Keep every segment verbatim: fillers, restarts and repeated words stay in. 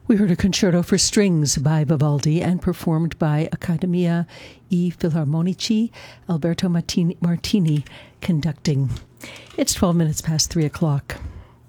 We heard a concerto for strings by Vivaldi and performed by Accademia I Filarmonici, Alberto Martini, Martini conducting. It's twelve minutes past three o'clock.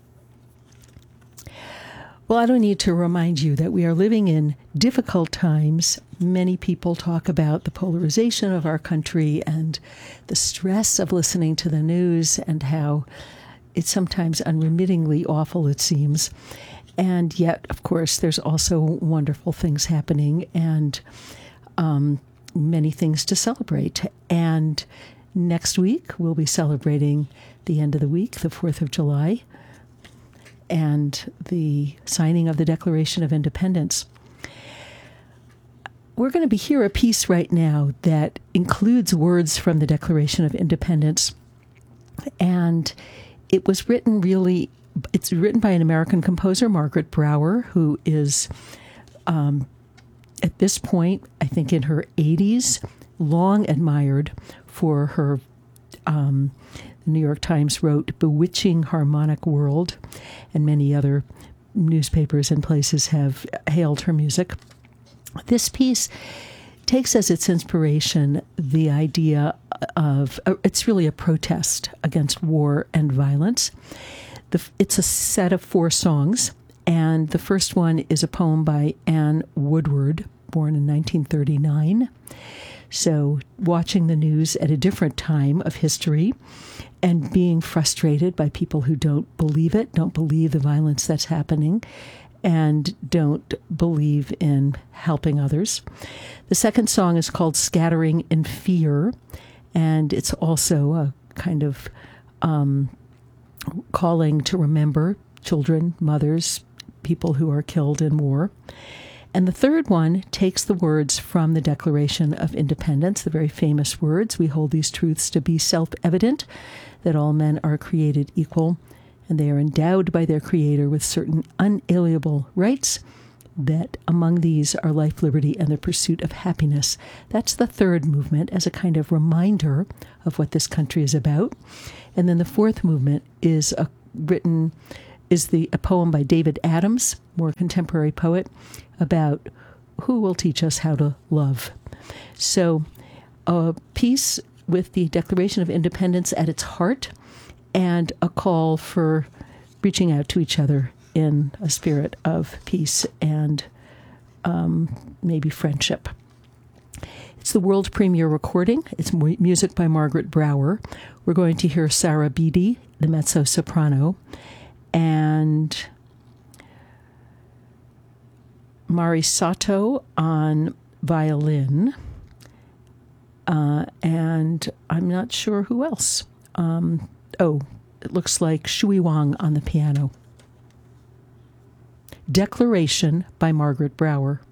Well, I don't need to remind you that we are living in difficult times. Many people talk about the polarization of our country and the stress of listening to the news and how it's sometimes unremittingly awful, it seems. And yet, of course, there's also wonderful things happening and um, many things to celebrate. And next week, we'll be celebrating the end of the week, the fourth of July, and the signing of the Declaration of Independence. We're going to be hear a piece right now that includes words from the Declaration of Independence. And it was written really... It's written by an American composer, Margaret Brower, who is, um, at this point, I think in her eighties, long admired for her, um, the New York Times wrote, bewitching harmonic world, and many other newspapers and places have hailed her music. This piece takes as its inspiration the idea of, uh, it's really a protest against war and violence. The, it's a set of four songs, and the first one is a poem by Anne Woodward, born in nineteen thirty-nine. So watching the news at a different time of history and being frustrated by people who don't believe it, don't believe the violence that's happening, and don't believe in helping others. The second song is called Scattering in Fear, and it's also a kind of... Um, calling to remember children, mothers, people who are killed in war. And the third one takes the words from the Declaration of Independence, the very famous words, "We hold these truths to be self-evident, that all men are created equal, and they are endowed by their Creator with certain unalienable rights, that among these are life, liberty, and the pursuit of happiness." That's the third movement as a kind of reminder of what this country is about. And then the fourth movement is a written is the a poem by David Adams, more contemporary poet, about who will teach us how to love. So a piece with the Declaration of Independence at its heart and a call for reaching out to each other in a spirit of peace and um, maybe friendship. It's the world premiere recording. It's music by Margaret Brower. We're going to hear Sarah Beatty, the mezzo-soprano, and Mari Sato on violin, uh, and I'm not sure who else. Um, oh, it looks like Shui Wang on the piano. Declaration by Margaret Brower.